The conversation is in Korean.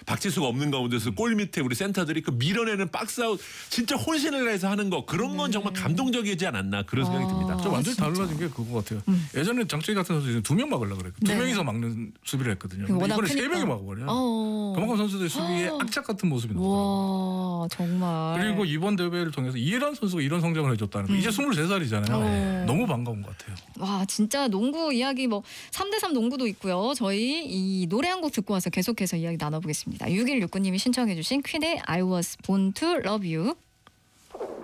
박지수가 없는 가운데서 골 밑에 우리 센터들이 그 밀어내는 박스아웃 진짜 혼신을 내서 하는 거 그런 건 정말 감동적이지 않았나 그런 생각이 듭니다. 저 완전히 달라진 게 그거 같아요. 예전에 장철희 같은 선수 2명 막으려고 그랬고 네. 2명이서 막는 수비를 했거든요. 근데 워낙 이번에 크니까. 3명이 막아버려요. 어. 그만큼 선수들 수비에 악착 같은 모습이 나와요. 와 정말. 그리고 이번 대회를 통해서 이해란 선수가 이런 성장을 해줬다는 거. 이제 23살이잖아요. 너무 반가운 것 같아요. 와 진짜 농구 이야기 뭐 3대3 농구도 있고요. 저희 이 노래 한 곡 듣고 와서 계속해서 이야기 나눠보겠습니다. 6169님이 신청해 주신 퀸의 I was born to love you.